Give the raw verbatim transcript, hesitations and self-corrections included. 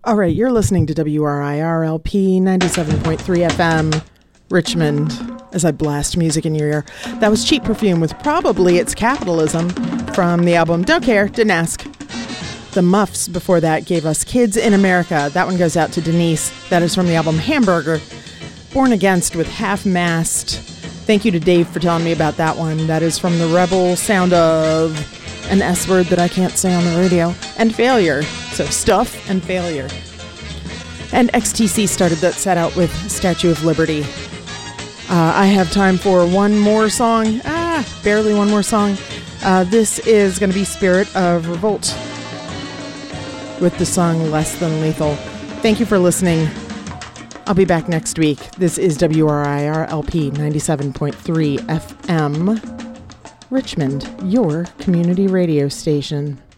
All right, you're listening to W R I R L P ninety-seven point three F M, Richmond, as I blast music in your ear. That was Cheap Perfume with Probably It's Capitalism from the album Don't Care, Didn't Ask. The Muffs before that gave us Kids in America. That one goes out to Denise. That is from the album Hamburger. Born Against with Half-Mast. Thank you to Dave for telling me about that one. That is from the Rebel Sound of an S word that I can't say on the radio, and Failure. So Stuff and Failure. And X T C started that set out with Statue of Liberty. Uh, I have time for one more song. Ah, barely one more song. Uh, this is going to be Spirit of Revolt with the song Less Than Lethal. Thank you for listening. I'll be back next week. This is W R I R L P ninety-seven point three F M, Richmond, your community radio station.